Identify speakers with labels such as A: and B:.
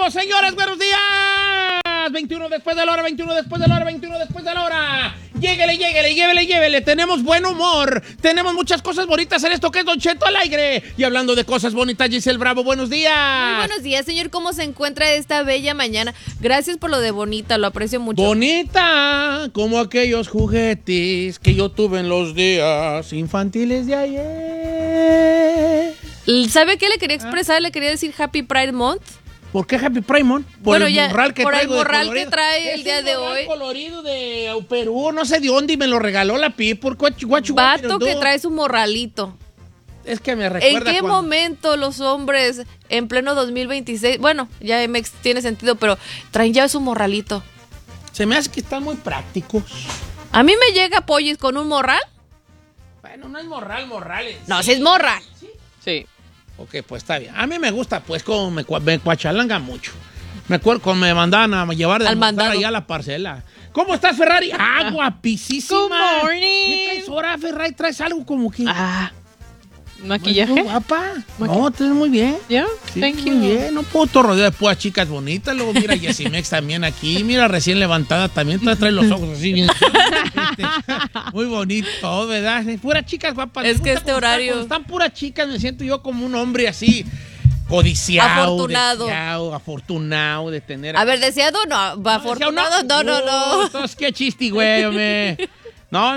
A: Regresamos, señores, buenos días. 21 después de la hora, 21 después de la hora, 21 después de la hora. Llévele. Tenemos buen humor. Tenemos muchas cosas bonitas en esto que es Don Cheto al aire. Y hablando de cosas bonitas, Giselle Bravo, buenos días.
B: Muy buenos días, señor. ¿Cómo se encuentra esta bella mañana? Gracias por lo de bonita, lo aprecio mucho.
A: Bonita, como aquellos juguetes que yo tuve en los días infantiles de ayer.
B: ¿Sabe qué le quería expresar? Le quería decir Happy Pride Month.
A: ¿Por qué Happy Pride Month?
B: Por el morral que trae el día de hoy.
A: Es un colorido de Perú, no sé de dónde, y me lo regaló la People.
B: Vato que trae su morralito.
A: Es que me recuerda
B: ¿En qué momento los hombres en pleno 2026, bueno, ya tiene sentido, pero traen ya su morralito?
A: Se me hace que están muy prácticos.
B: A mí me llega Pollis con un morral.
A: Bueno, no es morrales.
B: No, si es morral.
C: Sí.
A: Ok, pues está bien. A mí me gusta, pues, como me cuachalanga mucho. Me acuerdo cuando me mandaban a llevar de almorzar allá a la parcela. ¿Cómo estás, Ferrari? Ah, guapísima.
C: Good morning.
A: ¿Qué traes ahora, Ferrari? ¿Traes algo como que...?
C: ¿Maquillaje?
A: Muy guapa. No, te ves muy bien.
C: ¿Ya?
A: Sí,
C: Thank you.
A: muy bien. No puedo todo rodeado de puras chicas bonitas. Luego mira Yesimex también aquí. Mira, recién levantada también. Trae los ojos así bien. Muy bonito, ¿verdad? Puras chicas guapas.
B: Es que este horario...
A: Cuando están puras chicas me siento yo como un hombre así... Codiciado. Afortunado de tener...
B: A ver, deseado no. Afortunado, no.
A: Entonces, qué chiste, güey, hombre. No,